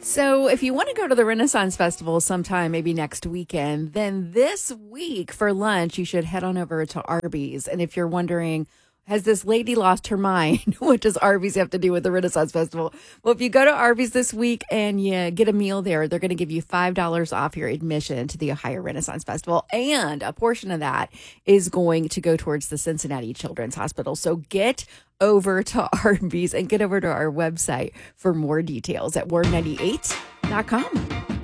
So if you want to go to the Renaissance Festival sometime, maybe next weekend, then this week for lunch, you should head on over to Arby's. And if you're wondering, has this lady lost her mind? What does Arby's have to do with the Renaissance Festival? Well, if you go to Arby's this week and you get a meal there, they're going to give you $5 off your admission to the Ohio Renaissance Festival. And a portion of that is going to go towards the Cincinnati Children's Hospital. So get over to Arby's and get over to our website for more details at ward98.com.